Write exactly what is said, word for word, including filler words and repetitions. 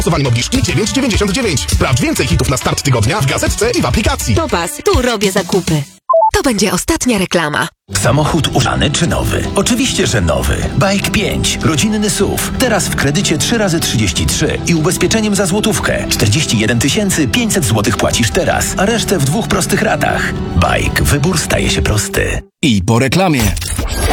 Zanim obniżki dziewięć dziewięćdziesiąt dziewięć. Sprawdź więcej hitów na start tygodnia w gazetce i w aplikacji. Popas, tu robię zakupy. To będzie ostatnia reklama. Samochód użany czy nowy? Oczywiście, że nowy. Bike pięć. Rodzinny S U V. Teraz w kredycie trzy razy trzydzieści trzy i ubezpieczeniem za złotówkę. czterdzieści jeden tysięcy pięćset złotych płacisz teraz, a resztę w dwóch prostych ratach. Bike. Wybór staje się prosty. I po reklamie.